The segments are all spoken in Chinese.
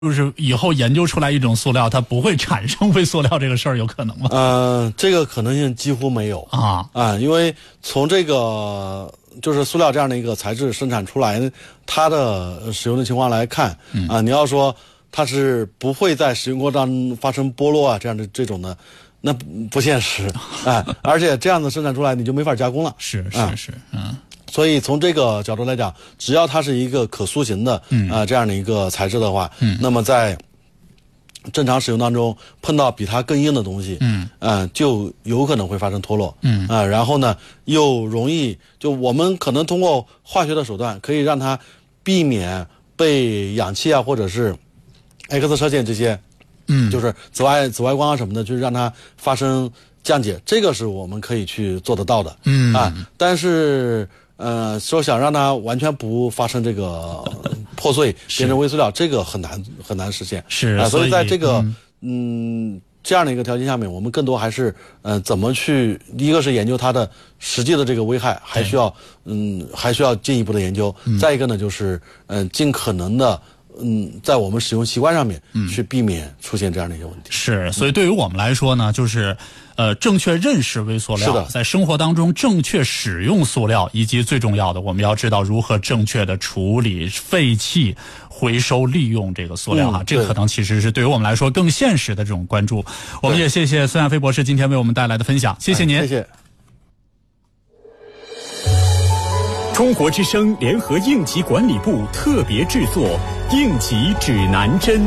就是以后研究出来一种塑料，它不会产生微塑料这个事儿，有可能吗？ 这个可能性几乎没有因为从这个就是塑料这样的一个材质生产出来，它的使用的情况来看你要说它是不会在使用过程中发生剥落这样的这种的，那不现实而且这样子生产出来你就没法加工了。 是所以从这个角度来讲，只要它是一个可塑形的这样的一个材质的话那么在正常使用当中碰到比它更硬的东西就有可能会发生脱落然后呢又容易就我们可能通过化学的手段可以让它避免被氧气或者是 X 射线这些就是紫外光什么的，就是让它发生降解，这个是我们可以去做得到的但是说想让它完全不发生这个破碎变成微塑料，这个很难实现。所以在这个这样的一个条件下面，我们更多还是怎么去，一个是研究它的实际的这个危害，还需要进一步的研究。再一个呢，就是尽可能的在我们使用习惯上面去避免出现这样的一些问题。 是，所以对于我们来说呢，就是正确认识微塑料，在生活当中正确使用塑料，以及最重要的，我们要知道如何正确的处理废弃、回收利用这个塑料这个可能其实是对于我们来说更现实的这种关注。我们也谢谢孙亚飞博士今天为我们带来的分享，谢谢您。 谢谢。 中国之声联合应急管理部特别制作《应急指南针》。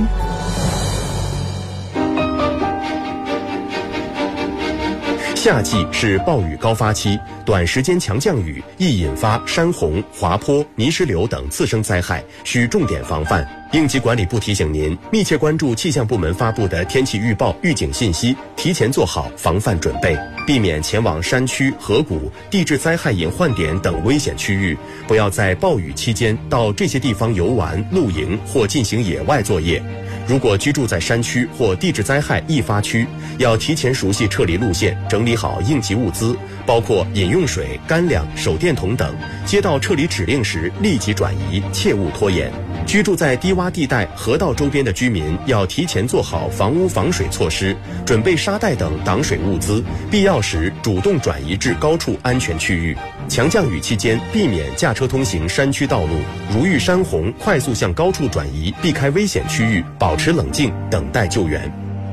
夏季是暴雨高发期，短时间强降雨易引发山洪、滑坡、泥石流等次生灾害，需重点防范。应急管理部提醒您，密切关注气象部门发布的天气预报、预警信息，提前做好防范准备，避免前往山区、河谷、地质灾害隐患点等危险区域，不要在暴雨期间到这些地方游玩、露营或进行野外作业。如果居住在山区或地质灾害易发区，要提前熟悉撤离路线，整理好应急物资，包括饮用水、干粮、手电筒等。接到撤离指令时立即转移，切勿拖延。居住在低洼地带、河道周边的居民要提前做好房屋防水措施，准备沙袋等挡水物资，必要时主动转移至高处安全区域。强降雨期间，避免驾车通行山区道路，如遇山洪，快速向高处转移，避开危险区域，保持冷静，等待救援。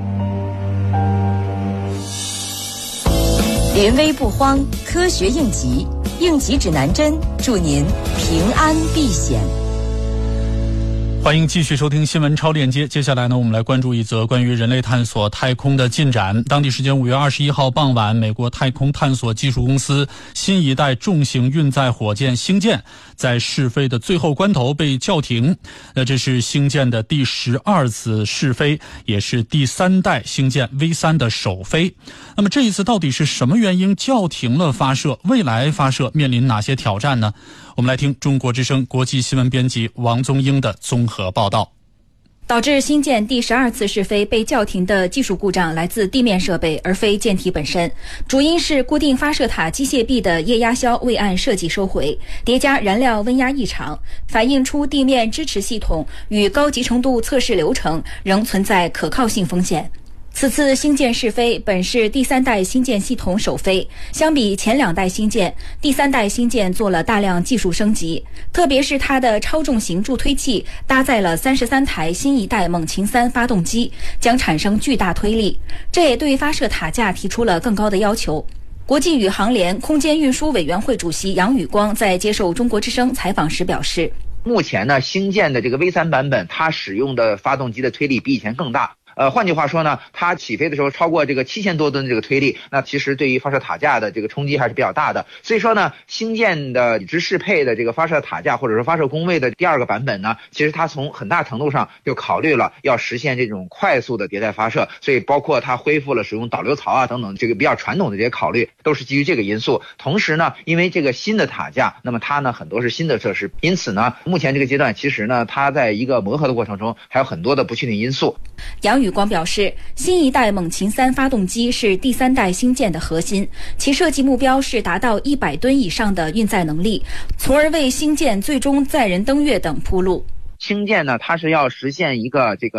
临危不慌，科学应急，应急指南针，祝您平安避险。 欢迎继续收听新闻超链接。接下来呢，我们来关注一则关于人类探索太空的进展。当地时间5月21号傍晚，美国太空探索技术公司新一代重型运载火箭星舰在试飞的最后关头被叫停。这是星舰的第12次试飞，也是第3代星舰 V3 的首飞。那么这一次到底是什么原因叫停了发射？未来发射面临哪些挑战呢？我们来听中国之声国际新闻编辑王宗英的综合报道。 导致星舰第12次试飞被叫停的技术故障来自地面设备，而非舰体本身。主因是固定发射塔机械臂的液压销未按设计收回，叠加燃料温压异常，反映出地面支持系统与高集成度测试流程仍存在可靠性风险。此次星舰试飞本是第3代星舰系统首飞，相比前2代星舰，第3代星舰做了大量技术升级，特别是它的超重型助推器搭载了33台新一代猛禽3发动机，将产生巨大推力，这也对发射塔架提出了更高的要求。国际宇航联空间运输委员会主席杨宇光在接受中国之声采访时表示， 目前呢，星舰的这个 V3 版本，它使用的发动机的推力比以前更大。换句话说呢，它起飞的时候超过这个7000多吨的这个推力，那其实对于发射塔架的这个冲击还是比较大的。所以说呢，星舰的直适配的这个发射塔架或者说发射工位的第2个版本呢，其实它从很大程度上就考虑了要实现这种快速的迭代发射，所以包括它恢复了使用导流槽等等这个比较传统的这些考虑，都是基于这个因素。同时呢，因为这个新的塔架，那么它呢很多是新的设施，因此呢，目前这个阶段其实呢，它在一个磨合的过程中还有很多的不确定因素。 杨宇光表示，新一代猛禽3发动机是第3代星舰的核心，其设计目标是达到100吨以上的运载能力，从而为星舰最终载人登月等铺路。 轻舰呢，它是要实现一个这个